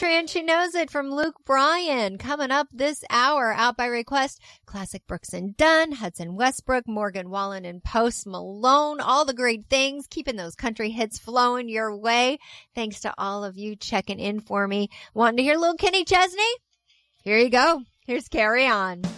Country and She Knows It from Luke Bryan. Coming up this hour, out by request, classic Brooks and Dunn, Hudson Westbrook, Morgan Wallen, and Post Malone. All the great things, keeping those country hits flowing your way. Thanks to all of you checking in for me. Wanting to hear little Kenny Chesney? Here you go. Here's Carry On.